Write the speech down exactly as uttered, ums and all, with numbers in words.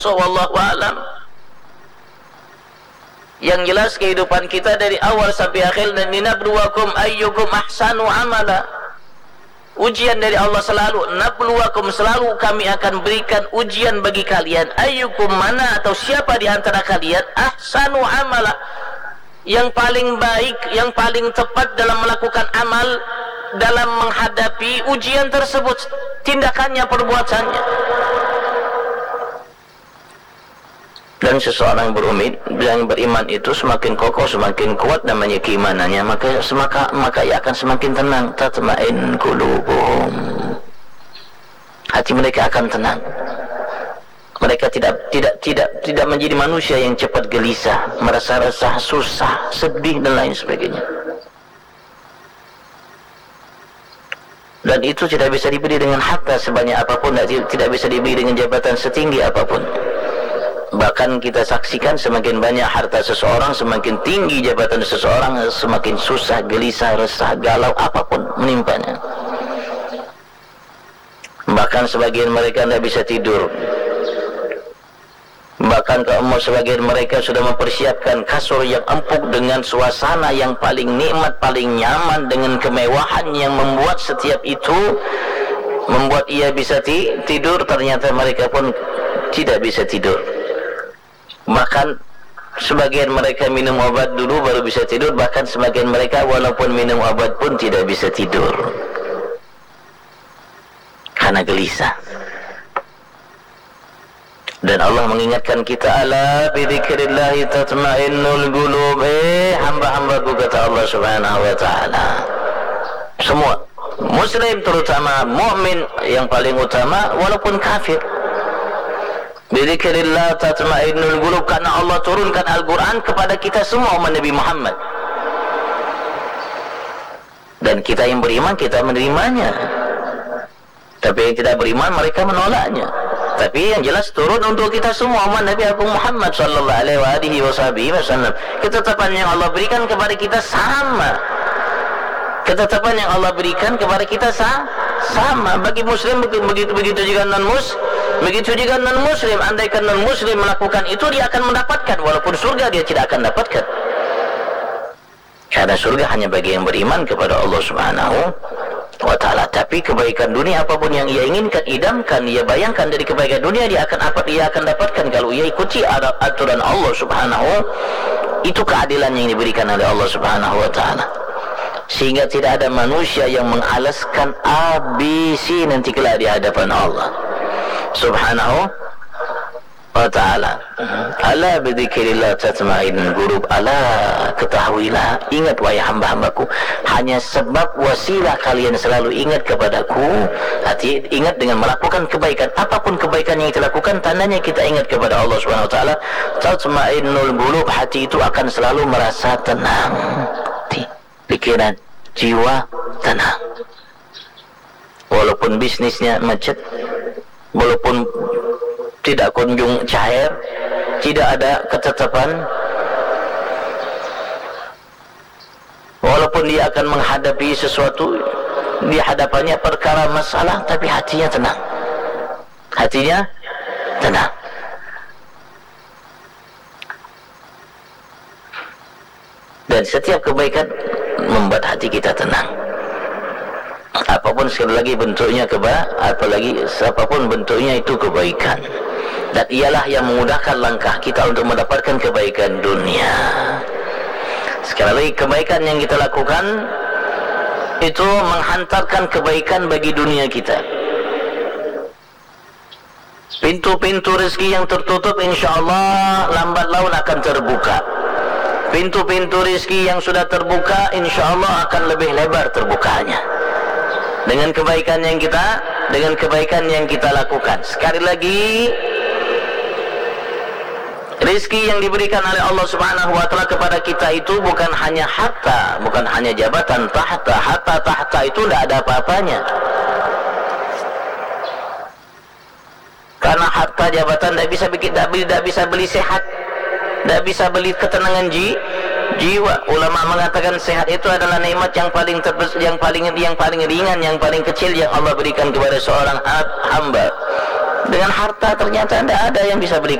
wallahu a'lam. Yang jelas kehidupan kita dari awal sampai akhir, dan linabluwakum ayyukum ahsanu amala. Ujian dari Allah selalu, nabluwakum, selalu kami akan berikan ujian bagi kalian, ayyukum, mana atau siapa di antara kalian, ahsanu amala, yang paling baik, yang paling tepat dalam melakukan amal, dalam menghadapi ujian tersebut, tindakannya, perbuatannya. Dan seseorang berumid, yang beriman itu semakin kokoh, semakin kuat namanya keimanannya, maka semaka, maka ia akan semakin tenang. Tatma'in qulubuhum, hati mereka akan tenang. Mereka tidak tidak tidak tidak menjadi manusia yang cepat gelisah, merasa resah, susah, sedih dan lain sebagainya. Dan itu tidak bisa diberi dengan harta sebanyak apapun, tidak bisa diberi dengan jabatan setinggi apapun. Bahkan kita saksikan semakin banyak harta seseorang, semakin tinggi jabatan seseorang, semakin susah, gelisah, resah, galau, apapun menimpanya. Bahkan sebagian mereka tidak bisa tidur. Bahkan kaum sebagian mereka sudah mempersiapkan kasur yang empuk dengan suasana yang paling nikmat, paling nyaman, dengan kemewahan yang membuat setiap itu membuat ia bisa tidur. Ternyata mereka pun tidak bisa tidur. Bahkan sebagian mereka minum obat dulu baru bisa tidur. Bahkan sebagian mereka walaupun minum obat pun tidak bisa tidur karena gelisah. Dan Allah mengingatkan kita, ala bidzikrillahi tatma'innul qulub. Eh, hamba-hambaku, kata Allah Subhanahu wa taala, semua muslim, terutama mukmin yang paling utama, walaupun kafir, bidzikrillah tatma'innul qulub, karena Allah turunkan Al-Quran kepada kita semua umat Nabi Muhammad. Dan kita yang beriman, kita menerimanya. Tapi yang tidak beriman, mereka menolaknya. Tapi yang jelas turun untuk kita semua umat Nabi Agung Muhammad sallallahu alaihi wasallam. Ketetapan yang Allah berikan kepada kita sama. Ketetapan yang Allah berikan kepada kita sah, sama. Bagi muslim begitu, begitu juga non mus, begitu juga non muslim. Andaikan non muslim melakukan itu, dia akan mendapatkan, walaupun surga dia tidak akan dapatkan. Karena surga hanya bagi yang beriman kepada Allah Subhanahu wa ta'ala. Tapi kebaikan dunia apapun yang ia inginkan, idamkan, ia bayangkan dari kebaikan dunia, dia akan apa dia akan dapatkan kalau ia ikuti aturan Allah Subhanahu. Itu keadilan yang diberikan oleh Allah Subhanahu wa ta'ala, sehingga tidak ada manusia yang mengalaskan A B C nanti kelak di hadapan Allah Subhanahu wa ta'ala. Ala bidzikrillah tatma'innul qulub. Ala, ketahuilah, ingat wahai hamba-hambaku, hanya sebab wasilah kalian selalu ingat kepadaku. Hati ingat dengan melakukan kebaikan, apapun kebaikan yang kita lakukan, tandanya kita ingat kepada Allah Subhanahu wa taala. Tatma'innul qulub, hati itu akan selalu merasa tenang. Hati, pikiran, jiwa tenang. Walaupun bisnisnya macet, walaupun tidak kunjung cair, tidak ada ketetapan, walaupun dia akan menghadapi sesuatu di hadapannya perkara masalah, tapi hatinya tenang. Hatinya tenang. Dan setiap kebaikan membuat hati kita tenang. Apapun sekali lagi bentuknya keba, apalagi apapun bentuknya itu kebaikan. Dan ialah yang memudahkan langkah kita untuk mendapatkan kebaikan dunia. Sekali lagi, kebaikan yang kita lakukan itu menghantarkan kebaikan bagi dunia kita. Pintu-pintu rezeki yang tertutup, insya Allah lambat laun akan terbuka. Pintu-pintu rezeki yang sudah terbuka, insya Allah akan lebih lebar terbukanya. Dengan kebaikan yang kita, dengan kebaikan yang kita lakukan. Sekali lagi, rezeki yang diberikan oleh Allah Subhanahu wa taala kepada kita itu bukan hanya harta, bukan hanya jabatan tahta. Harta tahta itu tidak ada apa-apanya. Karena harta jabatan tidak bisa bikin, tidak bisa beli sehat, tidak bisa beli ketenangan ji, jiwa. Ulama mengatakan sehat itu adalah nikmat yang paling terbesar, yang paling yang paling ringan, yang paling kecil yang Allah berikan kepada seorang hamba. dengan harta ternyata tidak ada yang bisa beli